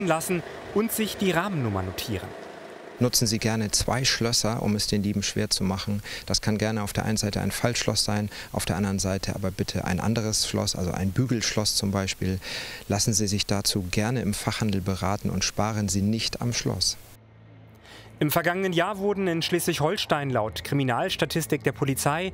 lassen und sich die Rahmennummer notieren. Nutzen Sie gerne 2 Schlösser, um es den Dieben schwer zu machen. Das kann gerne auf der einen Seite ein Faltschloss sein, auf der anderen Seite aber bitte ein anderes Schloss, also ein Bügelschloss zum Beispiel. Lassen Sie sich dazu gerne im Fachhandel beraten und sparen Sie nicht am Schloss. Im vergangenen Jahr wurden in Schleswig-Holstein laut Kriminalstatistik der Polizei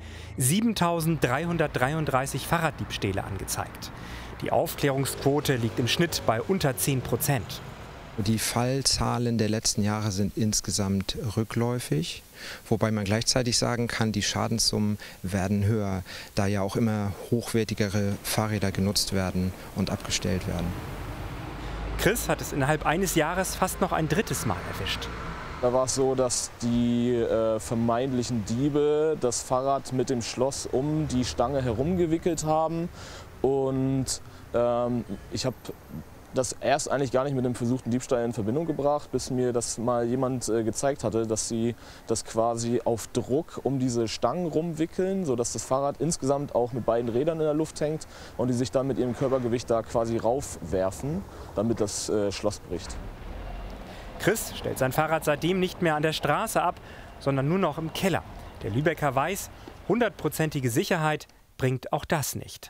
7.333 Fahrraddiebstähle angezeigt. Die Aufklärungsquote liegt im Schnitt bei unter 10%. Die Fallzahlen der letzten Jahre sind insgesamt rückläufig, wobei man gleichzeitig sagen kann, die Schadenssummen werden höher, da ja auch immer hochwertigere Fahrräder genutzt werden und abgestellt werden. Chris hat es innerhalb eines Jahres fast noch ein 3. Mal erwischt. Da war es so, dass die vermeintlichen Diebe das Fahrrad mit dem Schloss um die Stange herumgewickelt haben und ich habe das erst eigentlich gar nicht mit dem versuchten Diebstahl in Verbindung gebracht, bis mir das mal jemand gezeigt hatte, dass sie das quasi auf Druck um diese Stangen rumwickeln, sodass das Fahrrad insgesamt auch mit beiden Rädern in der Luft hängt und die sich dann mit ihrem Körpergewicht da quasi raufwerfen, damit das Schloss bricht. Chris stellt sein Fahrrad seitdem nicht mehr an der Straße ab, sondern nur noch im Keller. Der Lübecker weiß, 100%ige Sicherheit bringt auch das nicht.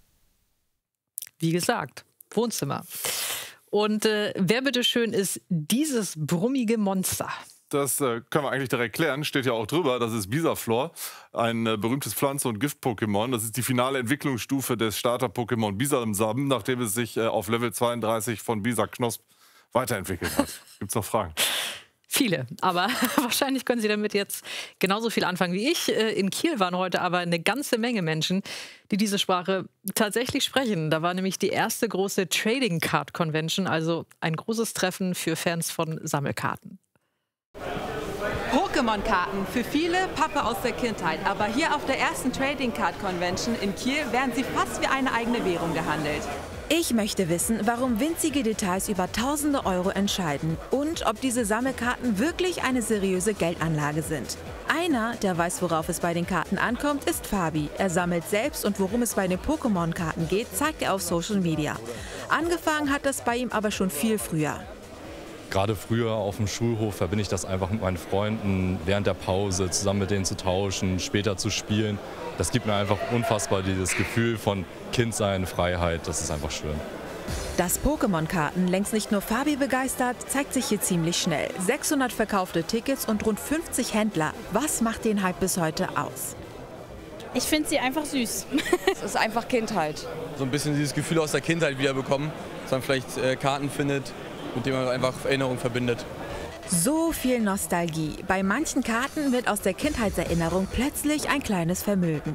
Wie gesagt, Wohnzimmer. Und wer bitteschön ist dieses brummige Monster? Das können wir eigentlich direkt klären, steht ja auch drüber. Das ist Bisaflor, ein berühmtes Pflanze- und Gift-Pokémon. Das ist die finale Entwicklungsstufe des Starter-Pokémon Bisasam, nachdem es sich auf Level 32 von Bisaknosp weiterentwickelt hat. Gibt es noch Fragen? Viele, aber wahrscheinlich können Sie damit jetzt genauso viel anfangen wie ich. In Kiel waren heute aber eine ganze Menge Menschen, die diese Sprache tatsächlich sprechen. Da war nämlich die erste große Trading Card Convention, also ein großes Treffen für Fans von Sammelkarten. Pokémon-Karten, für viele Pappe aus der Kindheit. Aber hier auf der ersten Trading Card Convention in Kiel werden sie fast wie eine eigene Währung gehandelt. Ich möchte wissen, warum winzige Details über tausende Euro entscheiden und ob diese Sammelkarten wirklich eine seriöse Geldanlage sind. Einer, der weiß, worauf es bei den Karten ankommt, ist Fabi. Er sammelt selbst und worum es bei den Pokémon-Karten geht, zeigt er auf Social Media. Angefangen hat das bei ihm aber schon viel früher. Gerade früher auf dem Schulhof verbinde ich das einfach mit meinen Freunden, während der Pause zusammen mit denen zu tauschen, später zu spielen. Das gibt mir einfach unfassbar dieses Gefühl von Kindsein, Freiheit, das ist einfach schön. Dass Pokémon-Karten längst nicht nur Fabi begeistert, zeigt sich hier ziemlich schnell. 600 verkaufte Tickets und rund 50 Händler. Was macht den Hype bis heute aus? Ich finde sie einfach süß. Es ist einfach Kindheit. So ein bisschen dieses Gefühl aus der Kindheit wiederbekommen, dass man vielleicht Karten findet, mit denen man einfach Erinnerungen verbindet. So viel Nostalgie. Bei manchen Karten wird aus der Kindheitserinnerung plötzlich ein kleines Vermögen.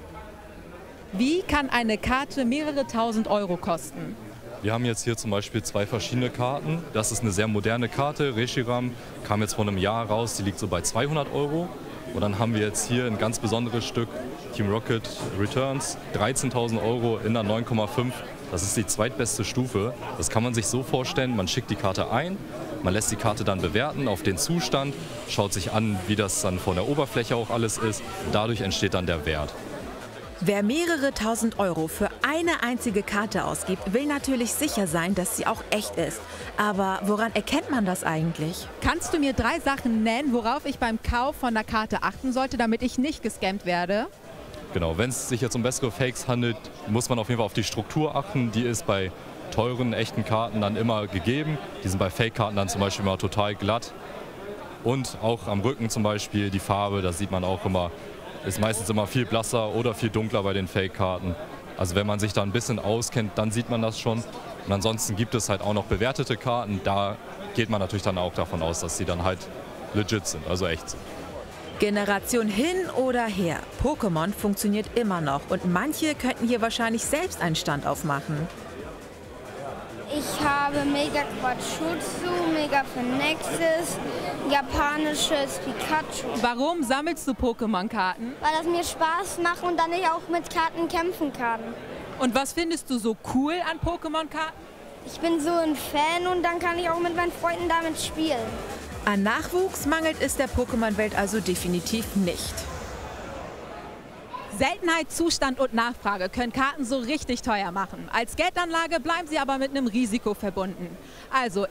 Wie kann eine Karte mehrere tausend Euro kosten? Wir haben jetzt hier zum Beispiel 2 verschiedene Karten. Das ist eine sehr moderne Karte, Reshiram, kam jetzt vor einem Jahr raus, die liegt so bei 200 Euro. Und dann haben wir jetzt hier ein ganz besonderes Stück, Team Rocket Returns, 13.000 Euro in der 9,5. Das ist die zweitbeste Stufe. Das kann man sich so vorstellen, man schickt die Karte ein, man lässt die Karte dann bewerten auf den Zustand, schaut sich an, wie das dann von der Oberfläche auch alles ist. Dadurch entsteht dann der Wert. Wer mehrere tausend Euro für eine einzige Karte ausgibt, will natürlich sicher sein, dass sie auch echt ist. Aber woran erkennt man das eigentlich? Kannst du mir 3 Sachen nennen, worauf ich beim Kauf von der Karte achten sollte, damit ich nicht gescammt werde? Genau, wenn es sich jetzt um bessere Fakes handelt, muss man auf jeden Fall auf die Struktur achten. Die ist bei teuren, echten Karten dann immer gegeben. Die sind bei Fake-Karten dann zum Beispiel immer total glatt. Und auch am Rücken zum Beispiel die Farbe, das sieht man auch immer, ist meistens immer viel blasser oder viel dunkler bei den Fake-Karten. Also wenn man sich da ein bisschen auskennt, dann sieht man das schon. Und ansonsten gibt es halt auch noch bewertete Karten. Da geht man natürlich dann auch davon aus, dass sie dann halt legit sind, also echt sind. Generation hin oder her, Pokémon funktioniert immer noch und manche könnten hier wahrscheinlich selbst einen Stand aufmachen. Ich habe Mega Quatschutsu, Mega Phenexis, japanisches Pikachu. Warum sammelst du Pokémon-Karten? Weil das mir Spaß macht und dann ich auch mit Karten kämpfen kann. Und was findest du so cool an Pokémon-Karten? Ich bin so ein Fan und dann kann ich auch mit meinen Freunden damit spielen. An Nachwuchs mangelt es der Pokémon-Welt also definitiv nicht. Seltenheit, Zustand und Nachfrage können Karten so richtig teuer machen. Als Geldanlage bleiben sie aber mit einem Risiko verbunden. Also